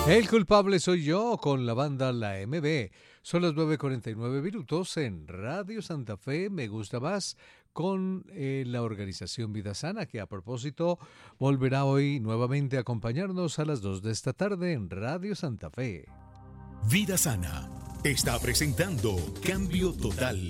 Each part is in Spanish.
El culpable soy yo con la banda La MB. Son las 9:49 en Radio Santa Fe. Me gusta más con la organización Vida Sana, que a propósito volverá hoy nuevamente a acompañarnos a las 2 de esta tarde en Radio Santa Fe. Vida Sana está presentando Cambio Total,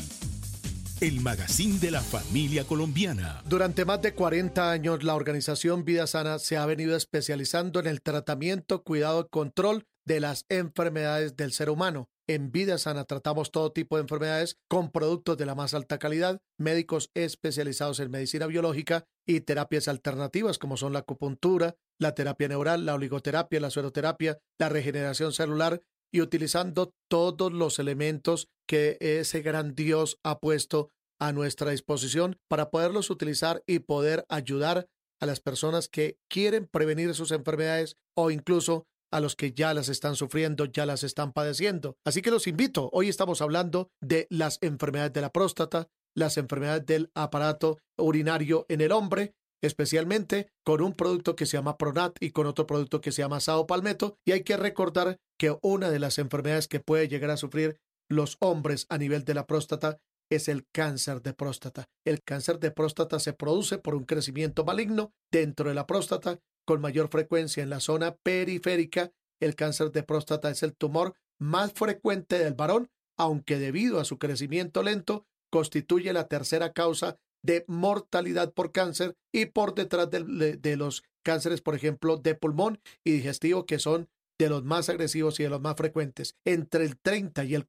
el magazine de la familia colombiana. Durante más de 40 años, la organización Vida Sana se ha venido especializando en el tratamiento, cuidado y control de las enfermedades del ser humano. En Vida Sana tratamos todo tipo de enfermedades con productos de la más alta calidad, médicos especializados en medicina biológica y terapias alternativas como son la acupuntura, la terapia neural, la oligoterapia, la sueroterapia, la regeneración celular y utilizando todos los elementos que ese gran Dios ha puesto a nuestra disposición para poderlos utilizar y poder ayudar a las personas que quieren prevenir sus enfermedades o incluso a los que ya las están sufriendo, ya las están padeciendo. Así que los invito. Hoy estamos hablando de las enfermedades de la próstata, las enfermedades del aparato urinario en el hombre, especialmente con un producto que se llama Pronat y con otro producto que se llama Sao Palmetto. Y hay que recordar que una de las enfermedades que puede llegar a sufrir los hombres a nivel de la próstata es el cáncer de próstata. El cáncer de próstata se produce por un crecimiento maligno dentro de la próstata con mayor frecuencia en la zona periférica. El cáncer de próstata es el tumor más frecuente del varón, aunque debido a su crecimiento lento constituye la tercera causa de mortalidad por cáncer y por detrás de los cánceres, por ejemplo, de pulmón y digestivo, que son de los más agresivos y de los más frecuentes. Entre el 30 y el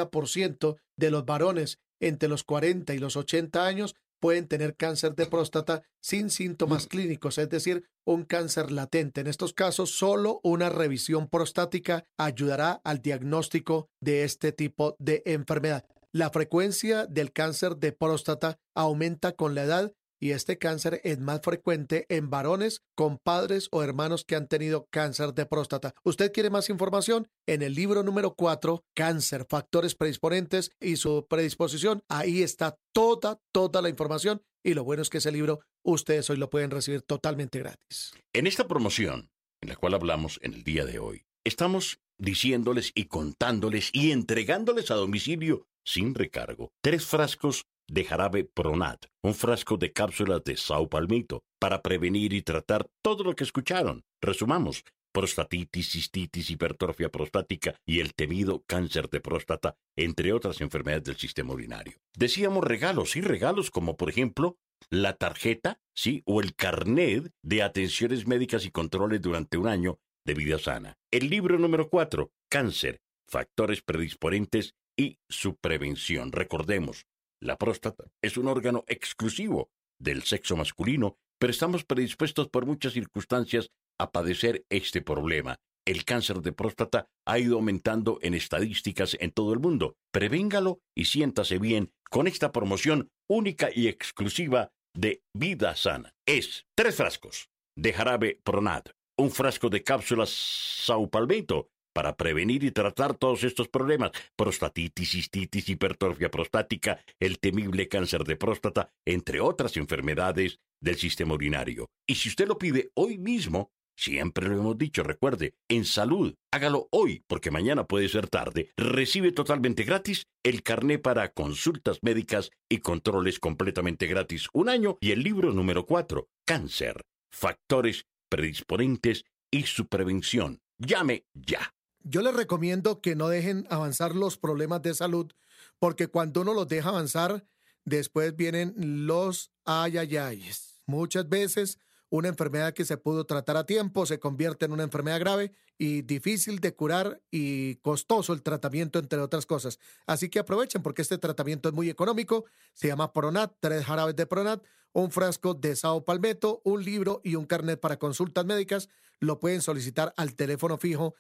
40% de los varones entre los 40 y los 80 años pueden tener cáncer de próstata sin síntomas clínicos, es decir, un cáncer latente. En estos casos, solo una revisión prostática ayudará al diagnóstico de este tipo de enfermedad. La frecuencia del cáncer de próstata aumenta con la edad y este cáncer es más frecuente en varones con padres o hermanos que han tenido cáncer de próstata. ¿Usted quiere más información? En el libro número 4, Cáncer, Factores Predisponentes y su predisposición, ahí está toda la información y lo bueno es que ese libro ustedes hoy lo pueden recibir totalmente gratis. En esta promoción, en la cual hablamos en el día de hoy, estamos diciéndoles y contándoles y entregándoles a domicilio sin recargo 3 frascos de jarabe Pronat, un frasco de cápsulas de Sao Palmetto, para prevenir y tratar todo lo que escucharon. Resumamos: prostatitis, cistitis, hipertrofia prostática y el temido cáncer de próstata, entre otras enfermedades del sistema urinario. Decíamos regalos, y regalos como por ejemplo la tarjeta, sí, o el carnet de atenciones médicas y controles durante un año de vida sana. El libro número 4, Cáncer, Factores Predisponentes y su prevención. Recordemos, la próstata es un órgano exclusivo del sexo masculino, pero estamos predispuestos por muchas circunstancias a padecer este problema. El cáncer de próstata ha ido aumentando en estadísticas en todo el mundo. Prevéngalo y siéntase bien con esta promoción única y exclusiva de Vida Sana. Es 3 frascos de jarabe Pronat, un frasco de cápsulas Sao Palmetto, para prevenir y tratar todos estos problemas: prostatitis, cistitis, hipertrofia prostática, el temible cáncer de próstata, entre otras enfermedades del sistema urinario. Y si usted lo pide hoy mismo, siempre lo hemos dicho, recuerde, en salud, hágalo hoy, porque mañana puede ser tarde. Recibe totalmente gratis el carné para consultas médicas y controles completamente gratis, un año, y el libro número 4, Cáncer, Factores Predisponentes y su prevención. Llame ya. Yo les recomiendo que no dejen avanzar los problemas de salud, porque cuando uno los deja avanzar, después vienen los ayayayes. Muchas veces una enfermedad que se pudo tratar a tiempo se convierte en una enfermedad grave y difícil de curar y costoso el tratamiento, entre otras cosas. Así que aprovechen porque este tratamiento es muy económico. Se llama Pronat, 3 jarabes de Pronat, un frasco de Sao Palmetto, un libro y un carnet para consultas médicas. Lo pueden solicitar al teléfono fijo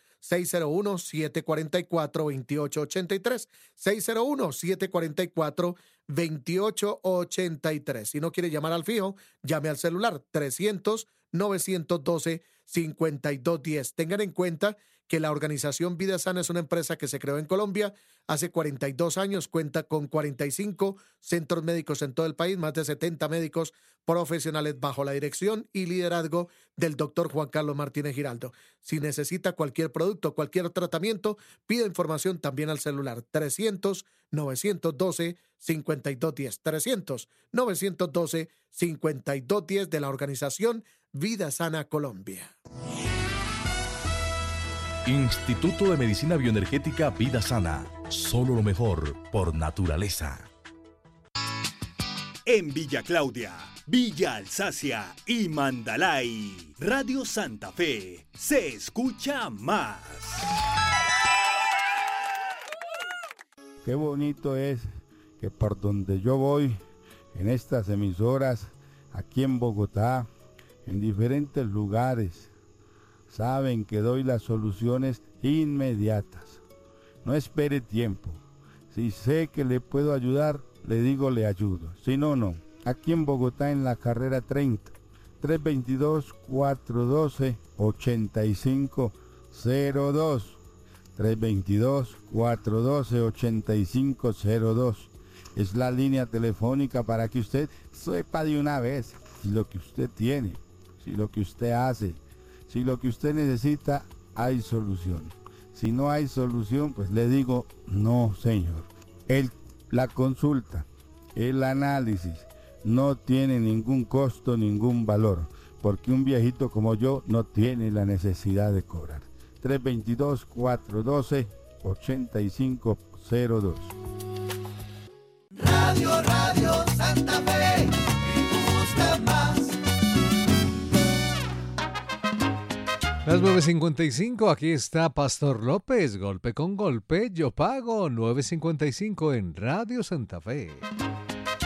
601-744-2883, 601-744-2883. Si no quiere llamar al fijo, llame al celular 300-912-5210. Tengan en cuenta que la organización Vida Sana es una empresa que se creó en Colombia hace 42 años, cuenta con 45 centros médicos en todo el país, más de 70 médicos profesionales bajo la dirección y liderazgo del doctor Juan Carlos Martínez Giraldo. Si necesita cualquier producto, cualquier tratamiento, pida información también al celular 300-912-5210, 300-912-5210 de la organización Vida Sana Colombia. Instituto de Medicina Bioenergética Vida Sana. Solo lo mejor por naturaleza. En Villa Claudia, Villa Alsacia y Mandalay, Radio Santa Fe se escucha más. Qué bonito es que por donde yo voy, en estas emisoras, aquí en Bogotá, en diferentes lugares, saben que doy las soluciones inmediatas. No espere tiempo. Si sé que le puedo ayudar, le digo le ayudo. Si no, no. Aquí en Bogotá, en la carrera 30, 322-412-8502. 322-412-8502. Es la línea telefónica para que usted sepa de una vez si lo que usted tiene, si lo que usted hace, si lo que usted necesita, hay solución. Si no hay solución, pues le digo, no, señor. La consulta, el análisis, no tiene ningún costo, ningún valor, porque un viejito como yo no tiene la necesidad de cobrar. 322-412-8502. Radio Santa Fe, me gusta más. Las 9:55, aquí está Pastor López, golpe con golpe, yo pago 9:55 en Radio Santa Fe.